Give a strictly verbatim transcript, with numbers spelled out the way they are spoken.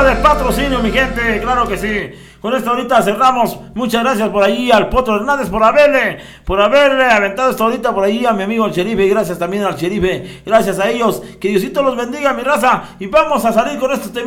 de patrocinio, mi gente, claro que sí. Con esto ahorita cerramos. Muchas gracias por ahí al Potro Hernández por haberle, por haberle aventado esto ahorita por ahí a mi amigo el Sherife. Y gracias también al Sherife. Gracias a ellos. Que Diosito los bendiga, mi raza. Y vamos a salir con estos temas.